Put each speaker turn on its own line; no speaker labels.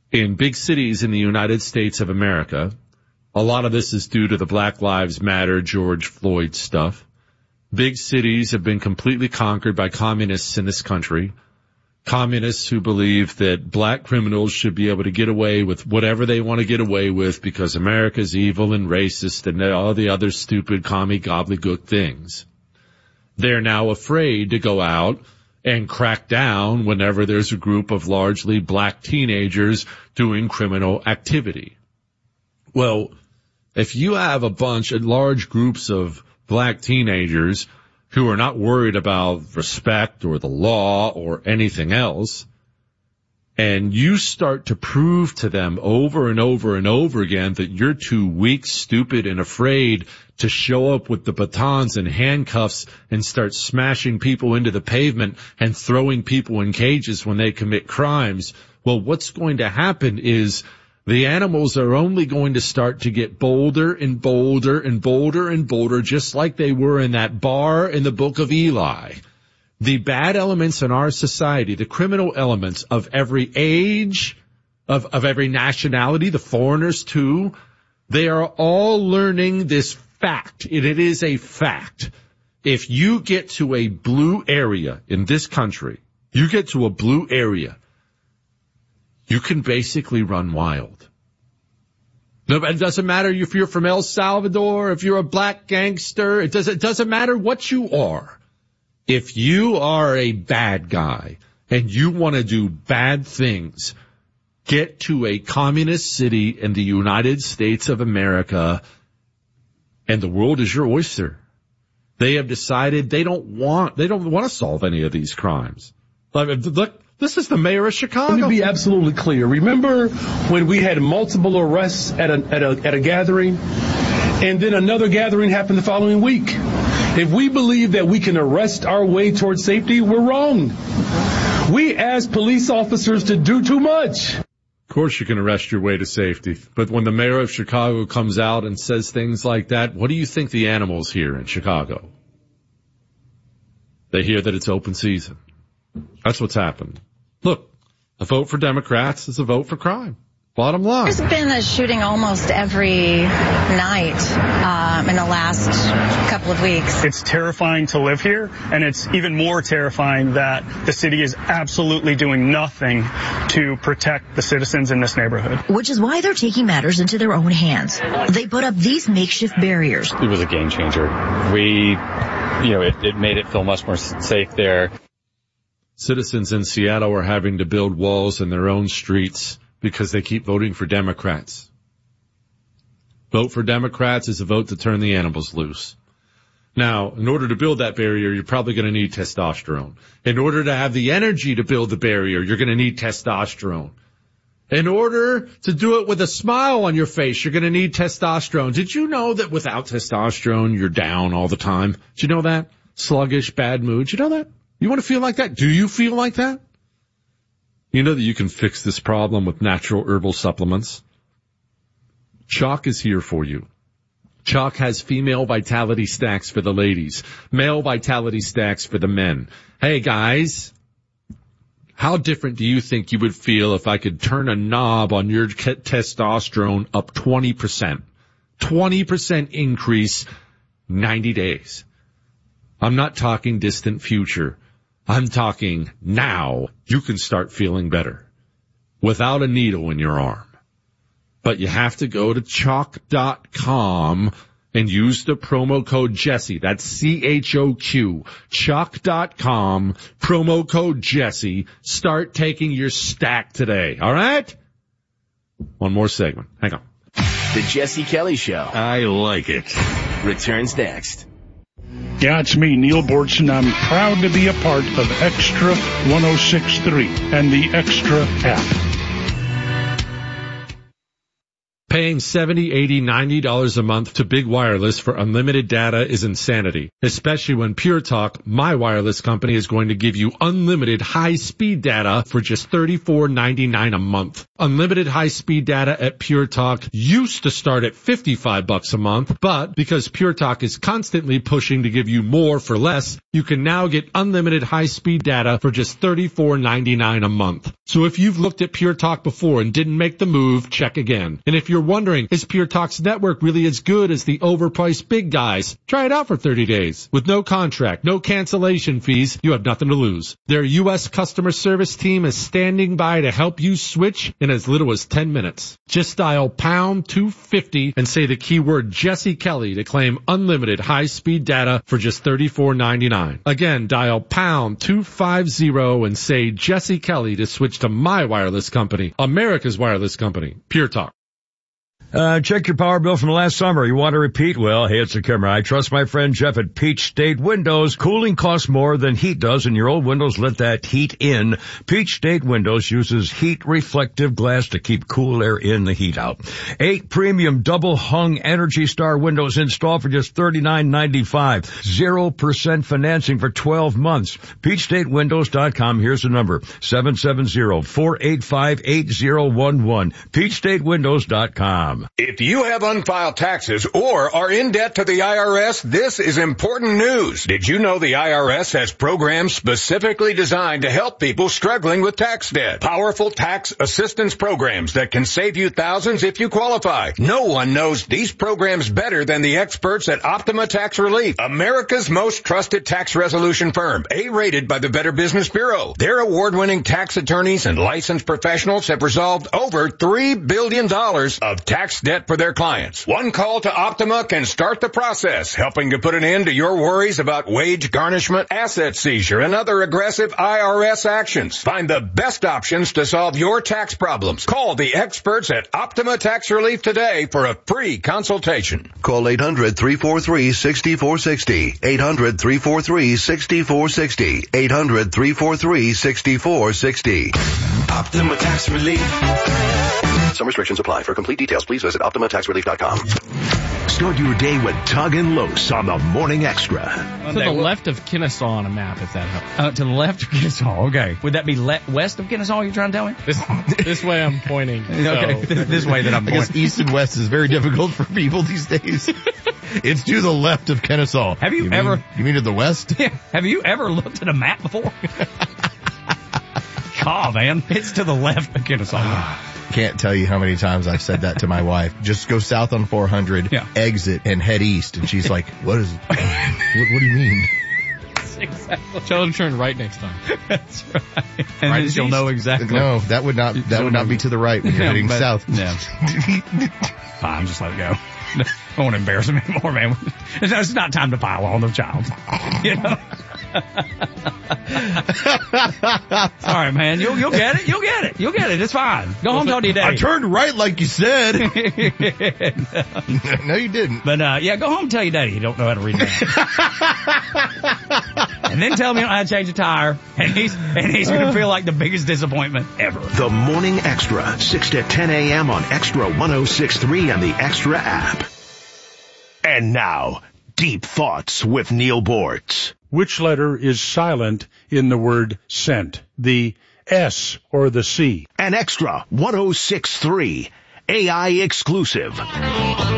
in big cities in the United States of America. A lot of this is due to the Black Lives Matter, George Floyd stuff. Big cities have been completely conquered by communists in this country. Communists who believe that black criminals should be able to get away with whatever they want to get away with because America's evil and racist and all the other stupid commie gobbledygook things. They're now afraid to go out and crack down whenever there's a group of largely black teenagers doing criminal activity. Well, if you have a bunch of large groups of black teenagers who are not worried about respect or the law or anything else, and you start to prove to them over and over and over again that you're too weak, stupid, and afraid to show up with the batons and handcuffs and start smashing people into the pavement and throwing people in cages when they commit crimes, well, what's going to happen is the animals are only going to start to get bolder and bolder and bolder and bolder, just like they were in that bar in the book of Eli. The bad elements in our society, the criminal elements of every age, of every nationality, the foreigners too, they are all learning this fact. It is a fact. If you get to a blue area in this country, you get to a blue area, you can basically run wild. It doesn't matter if you're from El Salvador, if you're a black gangster. It doesn't matter what you are. If you are a bad guy and you want to do bad things, get to a communist city in the United States of America, and the world is your oyster. They have decided they don't want to solve any of these crimes. Look, this is the mayor of Chicago.
Let me be absolutely clear. Remember when we had multiple arrests at a gathering, and then another gathering happened the following week? If we believe that we can arrest our way towards safety, we're wrong. We ask police officers to do too much.
Of course you can arrest your way to safety. But when the mayor of Chicago comes out and says things like that, what do you think the animals hear in Chicago? They hear that it's open season. That's what's happened. Look, a vote for Democrats is a vote for crime. Bottom line.
There's been a shooting almost every night in the last couple of weeks.
It's terrifying to live here, and it's even more terrifying that the city is absolutely doing nothing to protect the citizens in this neighborhood.
Which is why they're taking matters into their own hands. They put up these makeshift barriers.
It was a game changer. It made it feel much more safe there.
Citizens in Seattle are having to build walls in their own streets because they keep voting for Democrats. Vote for Democrats is a vote to turn the animals loose. Now, in order to build that barrier, you're probably going to need testosterone. In order to have the energy to build the barrier, you're going to need testosterone. In order to do it with a smile on your face, you're going to need testosterone. Did you know that without testosterone, you're down all the time? Did you know that? Sluggish, bad mood. Did you know that? You want to feel like that? Do you feel like that? You know that you can fix this problem with natural herbal supplements. Chalk is here for you. Chalk has female vitality stacks for the ladies, male vitality stacks for the men. Hey, guys, how different do you think you would feel if I could turn a knob on your testosterone up 20%? 20% increase, 90 days. I'm not talking distant future. I'm talking now. You can start feeling better without a needle in your arm. But you have to go to chalk.com and use the promo code Jesse. That's CHOQ. Chalk.com, promo code Jesse. Start taking your stack today. All right? One more segment. Hang on.
The Jesse Kelly Show.
I like it.
Returns next.
Yeah, it's me, Neil Bortson. I'm proud to be a part of Extra 106.3 and the Extra app.
Paying $70, $80, $90 a month to Big Wireless for unlimited data is insanity, especially when Pure Talk, my wireless company, is going to give you unlimited high-speed data for just $34.99 a month. Unlimited high-speed data at Pure Talk used to start at $55 a month, but because Pure Talk is constantly pushing to give you more for less, you can now get unlimited high-speed data for just $34.99 a month. So if you've looked at Pure Talk before and didn't make the move, check again. And if you're wondering, is Pure Talk's network really as good as the overpriced big guys? Try it out for 30 days. With no contract, no cancellation fees, you have nothing to lose. Their U.S. customer service team is standing by to help you switch in as little as 10 minutes. Just dial pound 250 and say the keyword Jesse Kelly to claim unlimited high-speed data for just $34.99. Again, dial pound 250 and say Jesse Kelly to switch to my wireless company, America's wireless company, Pure Talk.
Check your power bill from last summer. You want to repeat? Well, hey, it's the camera. I trust my friend Jeff at Peach State Windows. Cooling costs more than heat does, and your old windows let that heat in. Peach State Windows uses heat reflective glass to keep cool air in, the heat out. 8 premium double hung Energy Star windows installed for just $39.95. 0% financing for 12 months. PeachStateWindows.com. Here's the number: 770-485-8011. PeachStateWindows.com.
If you have unfiled taxes or are in debt to the IRS, this is important news. Did you know the IRS has programs specifically designed to help people struggling with tax debt? Powerful tax assistance programs that can save you thousands if you qualify. No one knows these programs better than the experts at Optima Tax Relief, America's most trusted tax resolution firm, A-rated by the Better Business Bureau. Their award-winning tax attorneys and licensed professionals have resolved over $3 billion of tax debt for their clients. One call to Optima can start the process, helping to put an end to your worries about wage garnishment, asset seizure, and other aggressive IRS actions. Find the best options to solve your tax problems. Call the experts at Optima Tax Relief today for a free consultation.
Call 800-343-6460. 800-343-6460. 800-343-6460.
Optima Tax Relief.
Some restrictions apply. For complete details, please visit OptimaTaxRelief.com.
Start your day with Tug and Los on the Morning Extra.
To the left of Kennesaw on a map, if that helps.
To the left of Kennesaw, okay. Would that be west of Kennesaw, you're trying to tell me?
This way I'm pointing.
Okay, this way that I'm pointing.
I guess east and west is very difficult for people these days. It's to the left of Kennesaw.
Have you
mean to the west?
Yeah. Have you ever looked at a map before? God, man. It's to the left of Kennesaw.
Can't tell you how many times I've said that to my wife. Just go south on 400, exit, and head east. And she's like, what do you mean?
Exactly. Tell her to turn right next time.
That's right. And then she'll know exactly.
No, that would not be to the right when you're heading south.
No. Fine, just let it go. I don't want to embarrass him anymore, man. It's not time to pile on the child. You know? Sorry, man. You'll get it. You'll get it. You'll get it. It's fine. Go home, talk to your daddy.
I turned right like you said. No, you didn't.
But, go home and tell your daddy you don't know how to read that. And then tell me you don't know how to change a tire. And he's going to feel like the biggest disappointment ever.
The Morning Extra, 6 to 10 a.m. on Extra 106.3 and the Extra app. And now, Deep Thoughts with Neil Bortz.
Which letter is silent in the word sent? The S or the C?
An Extra 106.3 AI exclusive.